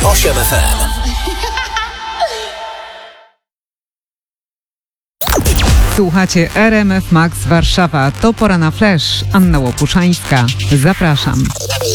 8 FM. Słuchacie RMF Max Warszawa. To pora na flash. Anna Łopuszańska. Zapraszam.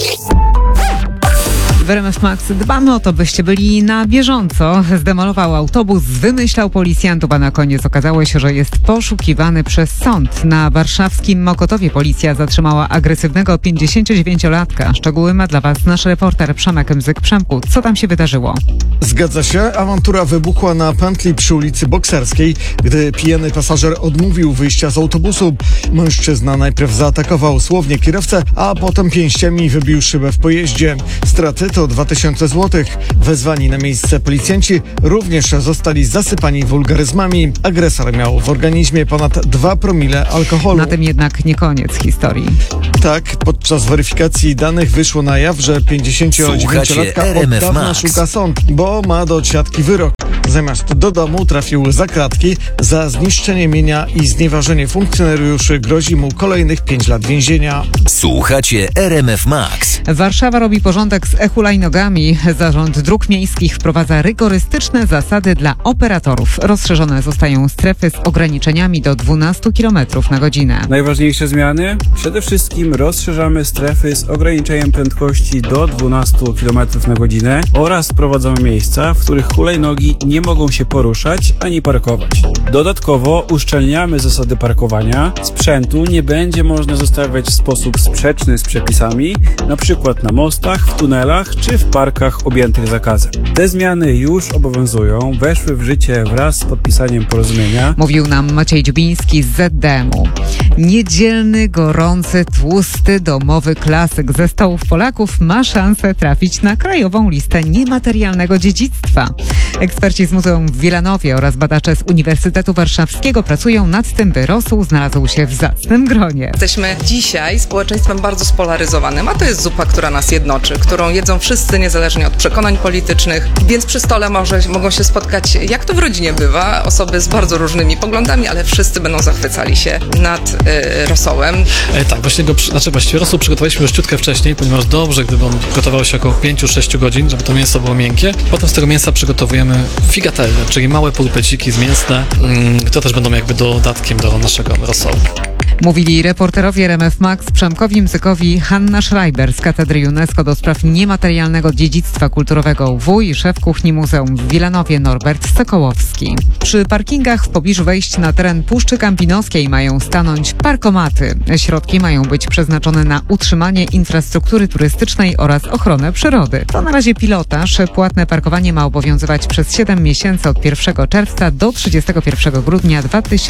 W RMF Max dbamy o to, byście byli na bieżąco. Zdemolował autobus, wymyślał policjantów, a na koniec okazało się, że jest poszukiwany przez sąd. Na warszawskim Mokotowie policja zatrzymała agresywnego 59-latka. Szczegóły ma dla Was nasz reporter Przemek Mzyk. Przemku, co tam się wydarzyło? Zgadza się. Awantura wybuchła na pętli przy ulicy Bokserskiej, gdy pijany pasażer odmówił wyjścia z autobusu. Mężczyzna najpierw zaatakował słownie kierowcę, a potem pięściami wybił szybę w pojeździe. Straty to 2000 zł. Wezwani na miejsce policjanci również zostali zasypani wulgaryzmami. Agresor miał w organizmie ponad 2 promile alkoholu. Na tym jednak nie koniec historii. Tak, podczas weryfikacji danych wyszło na jaw, że 59-latka od dawna szuka sąd, bo ma do siatki wyrok. Zamiast do domu trafił za kratki. Za zniszczenie mienia i znieważenie funkcjonariuszy grozi mu kolejnych 5 lat więzienia. Słuchacie RMF Max. Warszawa robi porządek z hulajnogami. Zarząd Dróg Miejskich wprowadza rygorystyczne zasady dla operatorów. Rozszerzone zostają strefy z ograniczeniami do 12 km na godzinę. Najważniejsze zmiany? Przede wszystkim rozszerzamy strefy z ograniczeniem prędkości do 12 km na godzinę oraz wprowadzamy miejsca, w których hulajnogi nie mogą się poruszać ani parkować. Dodatkowo uszczelniamy zasady parkowania. Sprzętu nie będzie można zostawiać w sposób sprzeczny z przepisami, np. na mostach, w tunelach czy w parkach objętych zakazem. Te zmiany już obowiązują, weszły w życie wraz z podpisaniem porozumienia. Mówił nam Maciej Dziubiński z ZDM-u. Niedzielny, gorący, tłusty, domowy klasyk ze stołów Polaków ma szansę trafić na krajową listę niematerialnego dziedzictwa. Eksperci z Muzeum w Wilanowie oraz badacze z Uniwersytetu Warszawskiego pracują nad tym, by rosół znalazł się w zacnym gronie. Jesteśmy dzisiaj społeczeństwem bardzo spolaryzowanym, a to jest zupa, która nas jednoczy, którą jedzą wszyscy niezależnie od przekonań politycznych, więc przy stole mogą się spotkać, jak to w rodzinie bywa, osoby z bardzo różnymi poglądami, ale wszyscy będą zachwycali się nad rosołem. Tak, właściwie rosół przygotowaliśmy już ciutkę wcześniej, ponieważ dobrze, gdyby on gotował się około 5-6 godzin, żeby to mięso było miękkie. Potem z tego mięsa przygotowujemy figatelle, czyli małe pulpeciki zmięsne, które też będą jakby dodatkiem do naszego rosołu. Mówili reporterowie RMF Max Przemkowi Mzykowi Hanna Schreiber z Katedry UNESCO do spraw niematerialnego dziedzictwa kulturowego UW i szef kuchni Muzeum w Wilanowie Norbert Sokołowski. Przy parkingach w pobliżu wejść na teren Puszczy Kampinoskiej mają stanąć parkomaty. Środki mają być przeznaczone na utrzymanie infrastruktury turystycznej oraz ochronę przyrody. To na razie pilotaż. Płatne parkowanie ma obowiązywać przez 7 miesięcy od 1 czerwca do 31 grudnia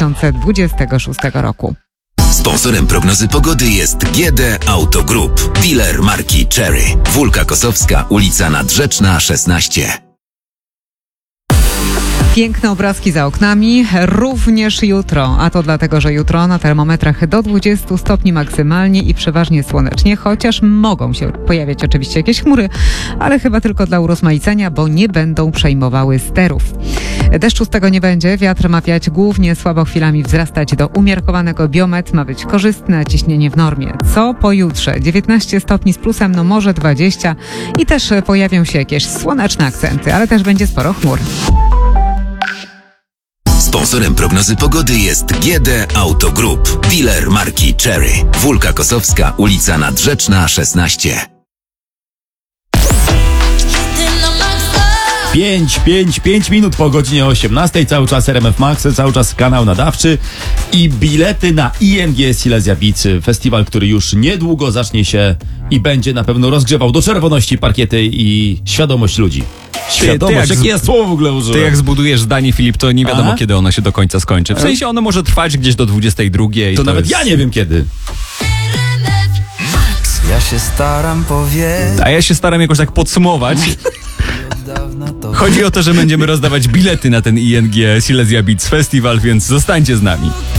2026 roku. Sponsorem prognozy pogody jest GD Auto Group, dealer marki Cherry. Wólka Kosowska, ulica Nadrzeczna 16. Piękne obrazki za oknami, również jutro, a to dlatego, że jutro na termometrach do 20 stopni maksymalnie i przeważnie słonecznie, chociaż mogą się pojawiać oczywiście jakieś chmury, ale chyba tylko dla urozmaicenia, bo nie będą przejmowały sterów. Deszczu z tego nie będzie, wiatr ma wiać głównie słabo, chwilami wzrastać do umiarkowanego, biometr ma być korzystny, a ciśnienie w normie. Co pojutrze? 19 stopni z plusem, no może 20 i też pojawią się jakieś słoneczne akcenty, ale też będzie sporo chmur. Sponsorem prognozy pogody jest GD Auto Group, dealer marki Cherry. Wólka Kosowska, ulica Nadrzeczna 16. 5 minut po godzinie 18, cały czas RMF Max, cały czas kanał nadawczy i bilety na ING Silesia Beach, festiwal, który już niedługo zacznie się i będzie na pewno rozgrzewał do czerwoności parkiety i świadomość ludzi. Świadomość, jakie słowo w ogóle użyłem. Ty jak zbudujesz zdanie, Filip, to nie wiadomo, kiedy ono się do końca skończy. W sensie ono może trwać gdzieś do 22. To nawet ja nie wiem kiedy. Ja się staram powiedzieć. A ja się staram jakoś tak podsumować. Chodzi o to, że będziemy rozdawać bilety na ten ING Silesia Beach Festival, więc zostańcie z nami.